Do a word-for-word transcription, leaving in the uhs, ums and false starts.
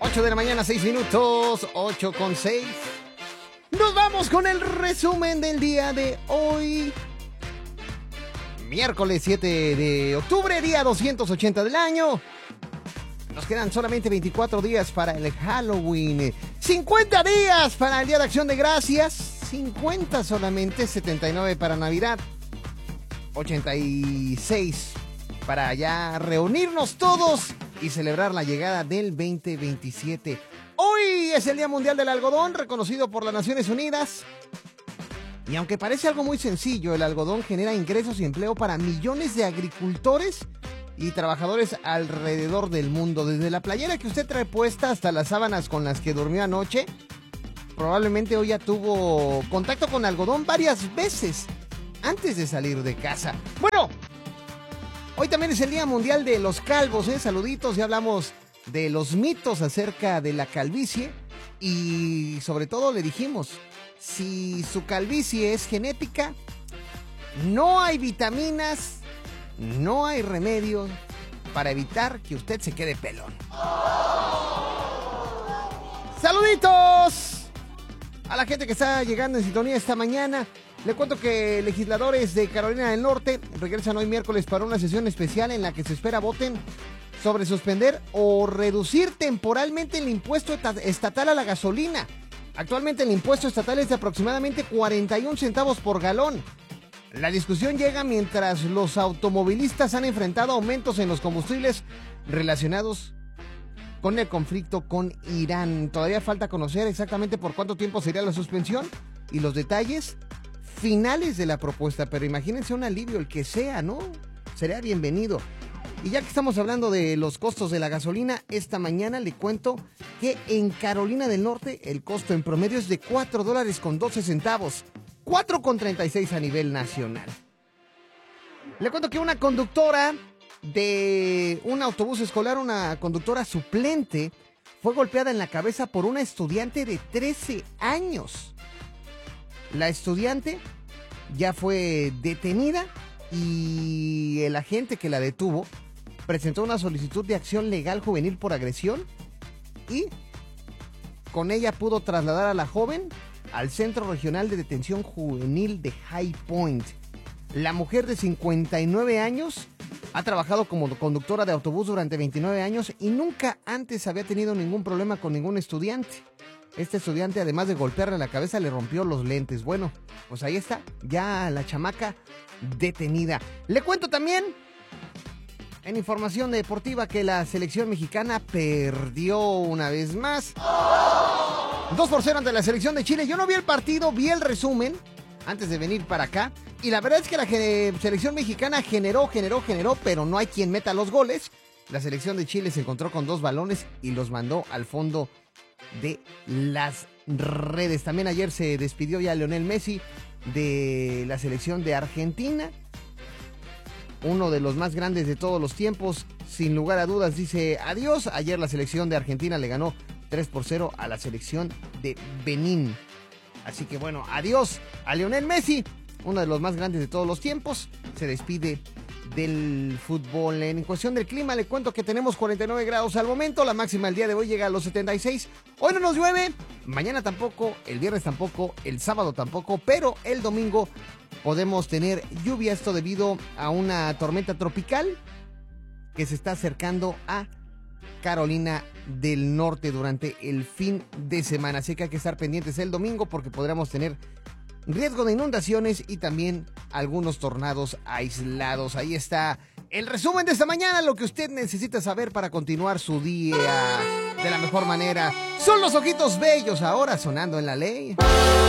ocho de la mañana, seis minutos, ocho con seis. Nos vamos con el resumen del día de hoy. Miércoles siete de octubre, día doscientos ochenta del año. Nos quedan solamente veinticuatro días para el Halloween. cincuenta días para el Día de Acción de Gracias. cincuenta solamente, setenta y nueve para Navidad. ochenta y seis para ya reunirnos todos y celebrar la llegada del veinte veintisiete. Hoy es el Día Mundial del Algodón, reconocido por las Naciones Unidas. Y aunque parece algo muy sencillo, el algodón genera ingresos y empleo para millones de agricultores y trabajadores alrededor del mundo. Desde la playera que usted trae puesta hasta las sábanas con las que durmió anoche, probablemente hoy ya tuvo contacto con algodón varias veces antes de salir de casa. Bueno, hoy también es el Día Mundial de los Calvos, ¿eh? Saluditos, ya hablamos de los mitos acerca de la calvicie y sobre todo le dijimos, si su calvicie es genética, no hay vitaminas, no hay remedio para evitar que usted se quede pelón. ¡Saluditos! A la gente que está llegando en sintonía esta mañana, le cuento que legisladores de Carolina del Norte regresan hoy miércoles para una sesión especial en la que se espera voten sobre suspender o reducir temporalmente el impuesto estatal a la gasolina. Actualmente el impuesto estatal es de aproximadamente cuarenta y un centavos por galón. La discusión llega mientras los automovilistas han enfrentado aumentos en los combustibles relacionados con el conflicto con Irán. Todavía falta conocer exactamente por cuánto tiempo sería la suspensión y los detalles finales de la propuesta, pero imagínense un alivio, el que sea, ¿no? Sería bienvenido. Y ya que estamos hablando de los costos de la gasolina, esta mañana le cuento que en Carolina del Norte el costo en promedio es de cuatro dólares con doce centavos, cuatro con treinta y seis a nivel nacional. Le cuento que una conductora de un autobús escolar, una conductora suplente, fue golpeada en la cabeza por una estudiante de trece años. La estudiante ya fue detenida y el agente que la detuvo presentó una solicitud de acción legal juvenil por agresión y con ella pudo trasladar a la joven al Centro Regional de Detención Juvenil de High Point. La mujer de cincuenta y nueve años ha trabajado como conductora de autobús durante veintinueve años y nunca antes había tenido ningún problema con ningún estudiante. Este estudiante, además de golpearle la cabeza, le rompió los lentes. Bueno, pues ahí está, ya la chamaca detenida. Le cuento también, en información deportiva, que la selección mexicana perdió una vez más. dos por cero ante la selección de Chile. Yo no vi el partido, vi el resumen antes de venir para acá. Y la verdad es que la selección mexicana generó, generó, generó, pero no hay quien meta los goles. La selección de Chile se encontró con dos balones y los mandó al fondo de las redes. También ayer se despidió ya Lionel Messi de la selección de Argentina, uno de los más grandes de todos los tiempos, sin lugar a dudas, dice adiós. Ayer la selección de Argentina le ganó tres por cero a la selección de Benín. Así que bueno, adiós a Lionel Messi, uno de los más grandes de todos los tiempos, se despide del fútbol. En cuestión del clima, le cuento que tenemos cuarenta y nueve grados al momento, la máxima el día de hoy llega a los setenta y seis. Hoy no nos llueve, mañana tampoco, el viernes tampoco, el sábado tampoco, pero el domingo podemos tener lluvia, esto debido a una tormenta tropical que se está acercando a Carolina del Norte durante el fin de semana, así que hay que estar pendientes el domingo porque podremos tener riesgo de inundaciones y también algunos tornados aislados. Ahí está el resumen de esta mañana, lo que usted necesita saber para continuar su día de la mejor manera. Son los ojitos bellos ahora sonando en la ley.